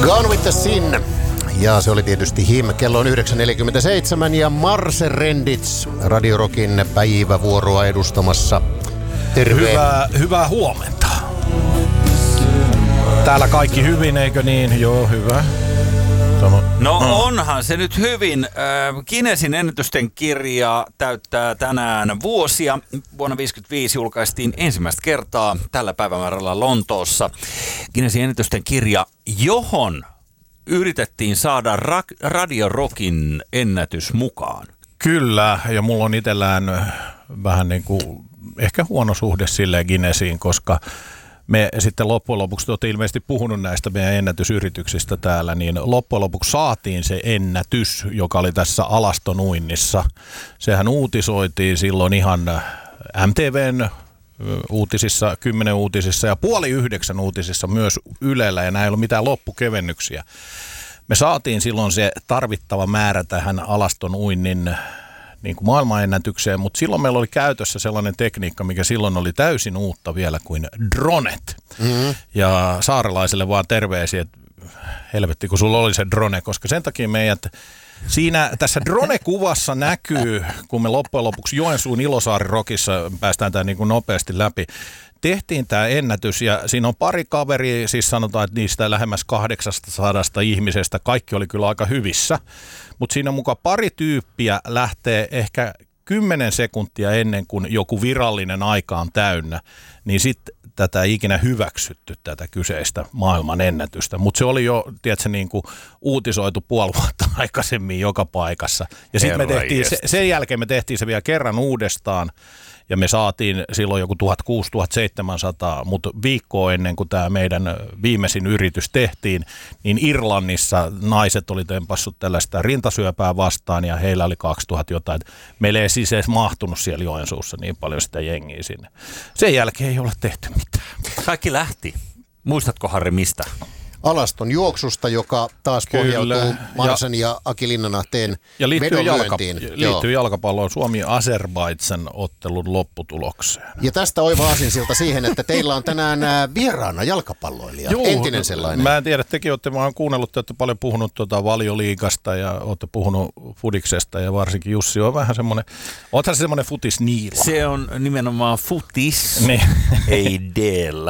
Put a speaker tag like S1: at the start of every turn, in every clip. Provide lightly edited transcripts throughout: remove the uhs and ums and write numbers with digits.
S1: Gone with the Sin. Ja se oli tietysti Him. Kello on 9.47 ja Marse Rendits Radio Rockin päivävuoroa edustamassa. Terve.
S2: Hyvää huomenta. Täällä kaikki hyvin, eikö niin? Joo, hyvä.
S3: No onhan se nyt hyvin. Guinnessin ennätysten kirja täyttää tänään vuosia. Vuonna 1955 julkaistiin ensimmäistä kertaa tällä päivämäärällä Lontoossa Guinnessin ennätysten kirja, johon yritettiin saada Radio Rockin ennätys mukaan.
S2: Kyllä, ja mulla on itsellään vähän niin kuin ehkä huono suhde silleen Guinnessiin, koska me sitten loppujen lopuksi, te olette ilmeisesti puhunut näistä meidän ennätysyrityksistä täällä, niin loppujen lopuksi saatiin se ennätys, joka oli tässä alastonuinnissa. Sehän uutisoitiin silloin ihan MTVn uutisissa, 10 uutisissa ja 8:30 uutisissa myös Ylellä, ja näin ei ollut mitään loppukevennyksiä. Me saatiin silloin se tarvittava määrä tähän alastonuinnin niin kuin maailmanennätykseen, mutta silloin meillä oli käytössä sellainen tekniikka, mikä silloin oli täysin uutta vielä kuin dronet. Mm-hmm. Ja saarelaisille vaan terveisiä, että helvetti kun sulla oli se drone, koska sen takia meidät tässä drone-kuvassa näkyy, kun me loppujen lopuksi Joensuun Ilosaari Rockissa päästään tämä niin kuin nopeasti läpi, tehtiin tämä ennätys ja siinä on pari kaveria, siis sanotaan, että niistä lähemmäs 800 ihmisestä, kaikki oli kyllä aika hyvissä, mutta siinä mukaan pari tyyppiä lähtee ehkä 10 sekuntia ennen kuin joku virallinen aika on täynnä, niin sitten tätä ei ikinä hyväksytty tätä kyseistä maailman ennätystä, mutta se oli jo, tiedätkö, niin kuin uutisoitu puoli vuotta aikaisemmin joka paikassa. Ja sitten me tehtiin, sen jälkeen me tehtiin se vielä kerran uudestaan, ja me saatiin silloin joku 1600-1700, mutta viikkoa ennen kuin tämä meidän viimeisin yritys tehtiin, niin Irlannissa naiset oli tempassut tällaista rintasyöpää vastaan, ja heillä oli 2000 jotain. Meillä ei siis edes mahtunut siellä Joensuussa niin paljon sitä jengiä sinne. Sen jälkeen ei ole tehty mitään.
S3: Kaikki lähti. Muistatko, Harri, mistä?
S1: Alaston juoksusta, joka taas pohjautuu Marsen ja Aki Linnanahteen vedonlyöntiin.
S2: Liittyy jalkapalloon Suomi-Azerbaidžan ottelun lopputulokseen.
S1: Ja tästä oiva aasinsilta siihen, että teillä on tänään vieraana jalkapalloilija, entinen sellainen.
S2: Mä en tiedä, tekin olette vaan kuunnellut, te olette paljon puhunut Valioliigasta ja olette puhunut Fudiksesta ja varsinkin Jussi on vähän semmoinen, oothan se semmoinen futisniila.
S3: Se on nimenomaan futis, niin. Ei deellä.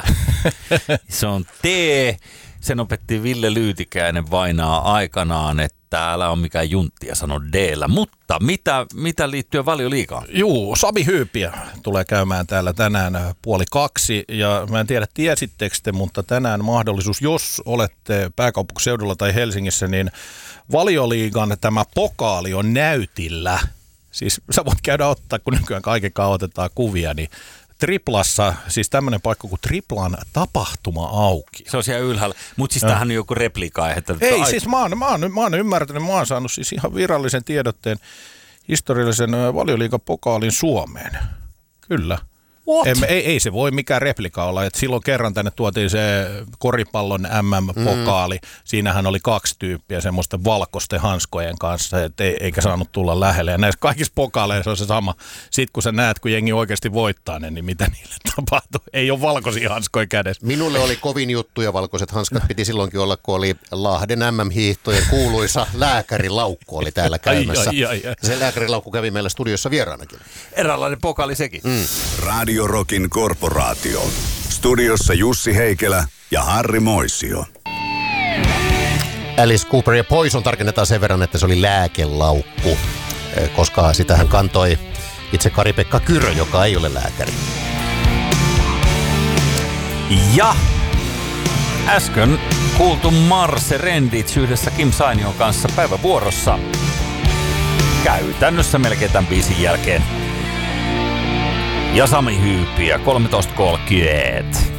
S3: Se on tee. Sen opetti Ville Lyytikäinen vainaa aikanaan, että älä on mikään junttia sano D-llä. Mutta mitä liittyy Valioliigaan?
S2: Juu, Sami Hyypiä tulee käymään täällä tänään 1:30. Ja mä en tiedä tiesittekö te, mutta tänään mahdollisuus, jos olette pääkaupunkiseudulla tai Helsingissä, niin Valioliigan tämä pokaali on näytillä. Siis sä voit käydä ottaa, kun nykyään kaikenkaan otetaan kuvia, niin Triplassa, siis tämmöinen paikka kuin Triplan tapahtuma auki.
S3: Se on siellä ylhäällä, mutta siis tämähän on joku replika.
S2: Ei, siis mä oon ymmärtänyt, mä oon saanut siis ihan virallisen tiedotteen historiallisen Valioliigan pokaalin Suomeen. Kyllä. Ei se voi mikään replika olla, että silloin kerran tänne tuotiin se koripallon MM-pokaali. Siinähän oli 2 tyyppiä semmoista valkoisten hanskojen kanssa, että eikä saanut tulla lähelle. Ja näissä kaikissa pokaaleissa on se sama. Sitten kun sä näet, kun jengi oikeasti voittaa ne, niin mitä niille tapahtuu? Ei ole valkoisia hanskoja kädessä.
S1: Minulle oli kovin juttu ja valkoiset hanskat piti silloinkin olla, kun oli Lahden MM-hiihtojen kuuluisa lääkärilaukku oli täällä käymässä. Se lääkärilaukku kävi meillä studiossa vieraanakin.
S3: Eräänlainen pokaali sekin.
S4: Radio Rockin korporaatio. Studiossa Jussi Heikelä ja Harri Moisio.
S1: Alice Cooper ja Poison tarkennetaan sen verran, että se oli lääkelaukku, koska sitähän kantoi itse Kari-Pekka Kyrö, joka ei ole lääkäri.
S3: Ja äsken kuultu Marse Rendits yhdessä Kim Sainion kanssa päivävuorossa. Käytännössä melkein tämän biisin jälkeen. Ja Sami Hyypiä, 13.30.